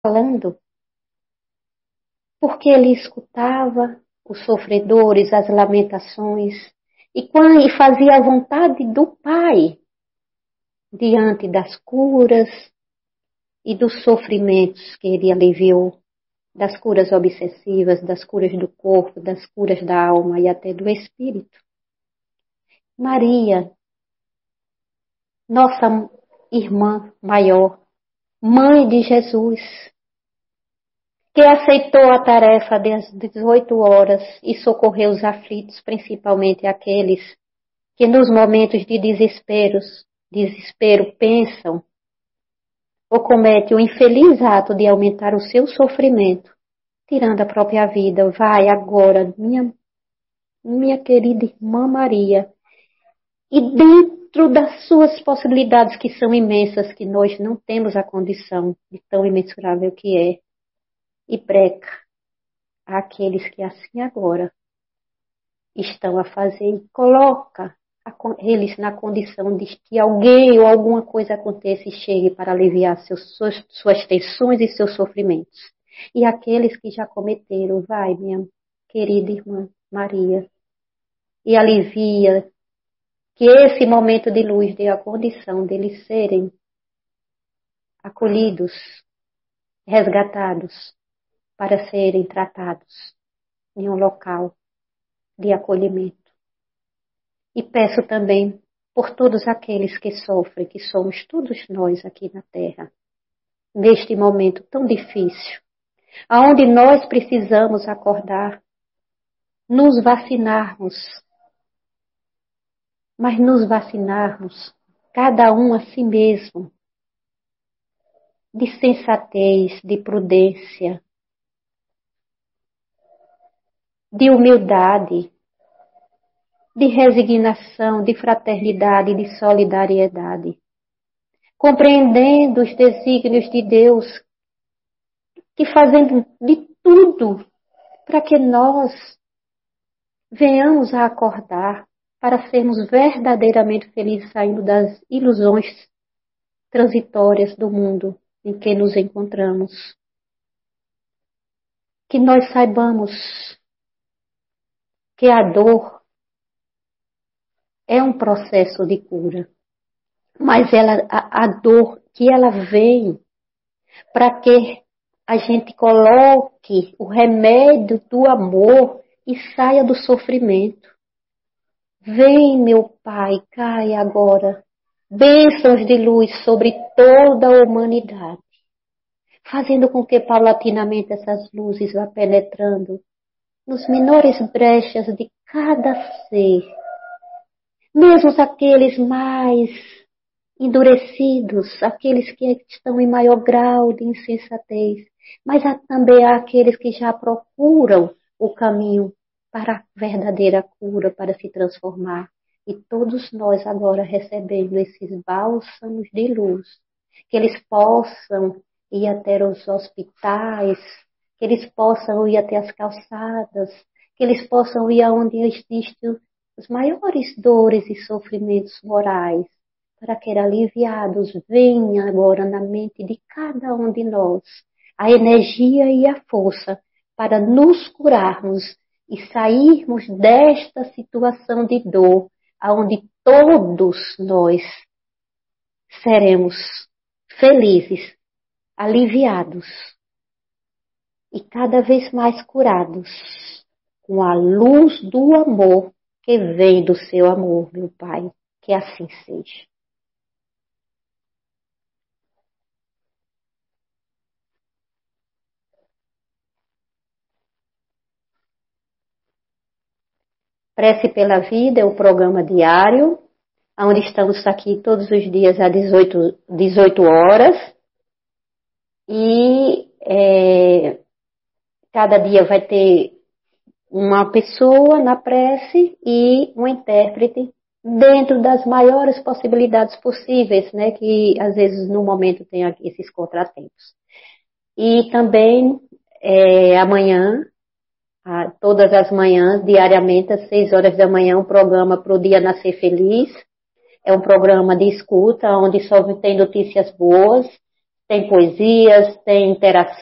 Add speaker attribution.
Speaker 1: falando, porque ele escutava os sofredores, as lamentações, e fazia a vontade do Pai diante das curas e dos sofrimentos que ele aliviou, das curas obsessivas, das curas do corpo, das curas da alma e até do espírito. Maria, nossa irmã maior, mãe de Jesus, que aceitou a tarefa das 18 horas e socorreu os aflitos, principalmente aqueles que nos momentos de desespero pensam ou cometem o infeliz ato de aumentar o seu sofrimento, tirando a própria vida. Vai agora, minha querida irmã Maria, e dentro das suas possibilidades, que são imensas, que nós não temos a condição de tão imensurável que é, e breca àqueles que assim agora estão a fazer, e coloca eles na condição de que alguém ou alguma coisa aconteça e chegue para aliviar suas tensões e seus sofrimentos. E aqueles que já cometeram, vai, minha querida irmã Maria, e alivia, que esse momento de luz dê a condição deles serem acolhidos, resgatados, para serem tratados em um local de acolhimento. E peço também por todos aqueles que sofrem, que somos todos nós aqui na Terra, neste momento tão difícil, aonde nós precisamos acordar, nos vacinarmos, mas nos vacinarmos, cada um a si mesmo, de sensatez, de prudência, de humildade, de resignação, de fraternidade, de solidariedade, compreendendo os desígnios de Deus, que fazendo de tudo para que nós venhamos a acordar, para sermos verdadeiramente felizes, saindo das ilusões transitórias do mundo em que nos encontramos. Que nós saibamos que a dor é um processo de cura, mas a dor que ela vem para que a gente coloque o remédio do amor e saia do sofrimento. Vem, meu Pai, cai agora bênçãos de luz sobre toda a humanidade, fazendo com que paulatinamente essas luzes vá penetrando nos menores brechas de cada ser, mesmo aqueles mais endurecidos, aqueles que estão em maior grau de insensatez, mas também há aqueles que já procuram o caminho para a verdadeira cura, para se transformar. E todos nós agora recebendo esses bálsamos de luz, que eles possam ir até os hospitais, que eles possam ir até as calçadas, que eles possam ir aonde existem as maiores dores e sofrimentos morais, para que aliviados venha agora na mente de cada um de nós a energia e a força para nos curarmos e sairmos desta situação de dor, aonde todos nós seremos felizes, aliviados e cada vez mais curados com a luz do amor que vem do seu amor, meu Pai, que assim seja. Prece pela Vida é o programa diário, onde estamos aqui todos os dias às 18 horas. E cada dia vai ter uma pessoa na prece e um intérprete dentro das maiores possibilidades possíveis, né? Que às vezes no momento tem esses contratempos. E também amanhã, todas as manhãs, diariamente, às 6 horas da manhã, um programa para o Dia Nascer Feliz. É um programa de escuta, onde só tem notícias boas, tem poesias, tem interação.